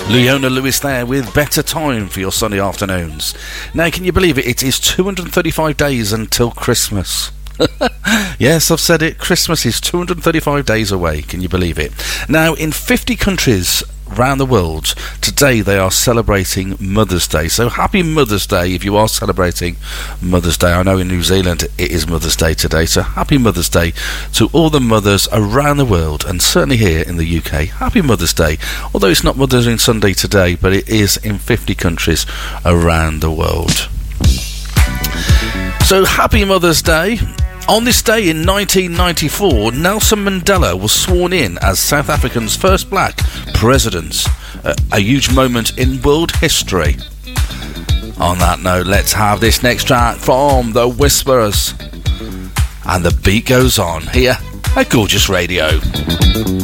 Leona Lewis there with Better Time for your Sunday afternoons. Now, can you believe it? It is 235 days until Christmas. Yes, I've said it. Christmas is 235 days away. Can you believe it? Now, in 50 countries around the world, today they are celebrating Mother's Day. So happy Mother's Day if you are celebrating Mother's Day. I know in New Zealand it is Mother's Day today, so happy Mother's Day to all the mothers around the world, and certainly here in the UK. Happy Mother's Day, although it's not Mother's Day Sunday today, but it is in 50 countries around the world. So happy Mother's Day. On this day in 1994, Nelson Mandela was sworn in as South Africa's first black president. A huge moment in world history. On that note, let's have this next track from The Whisperers. And the beat goes on here at Gorgeous Radio.